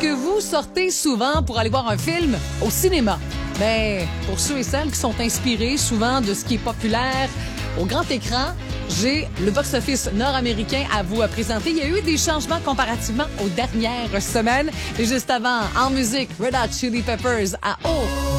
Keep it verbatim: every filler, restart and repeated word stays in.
que vous sortez souvent pour aller voir un film au cinéma? Ben, pour ceux et celles qui sont inspirés souvent de ce qui est populaire au grand écran, j'ai le box-office nord-américain à vous présenter. Il y a eu des changements comparativement aux dernières semaines. Et juste avant, en musique, Red Hot Chili Peppers à Oh!